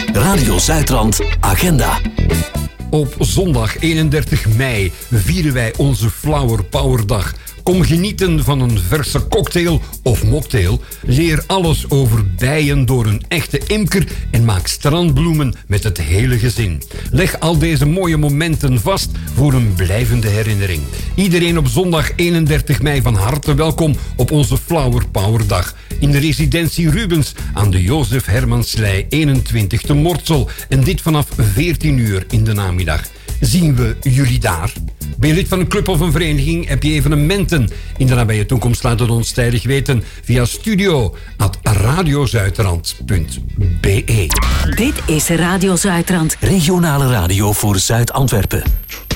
Radio Zuidrand Agenda. Op zondag 31 mei vieren wij onze Flower Power Dag. Kom genieten van een verse cocktail of mocktail. Leer alles over bijen door een echte imker en maak strandbloemen met het hele gezin. Leg al deze mooie momenten vast voor een blijvende herinnering. Iedereen op zondag 31 mei van harte welkom op onze Flower Power Dag. In de residentie Rubens aan de Jozef Hermanslei 21 te Mortsel. En dit vanaf 14 uur in de namiddag. Zien we jullie daar? Ben je lid van een club of een vereniging? Heb je evenementen in de nabije toekomst? Laat het ons tijdig weten via studio@radiozuidrand.be. Dit is Radio Zuidrand. Regionale radio voor Zuid-Antwerpen.